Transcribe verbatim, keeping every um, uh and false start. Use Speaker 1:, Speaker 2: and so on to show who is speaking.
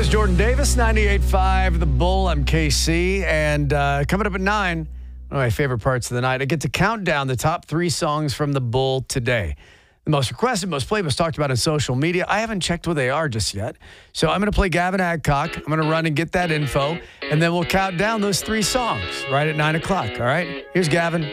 Speaker 1: is Jordan Davis, ninety-eight point five The Bull. I'm K C. And uh, coming up at nine, one of my favorite parts of the night, I get to count down the top three songs from The Bull today. The most requested, most played, most talked about on social media. I haven't checked what they are just yet. So I'm going to play Gavin Adcock. I'm going to run and get that info. And then we'll count down those three songs right at nine o'clock. All right? Here's Gavin.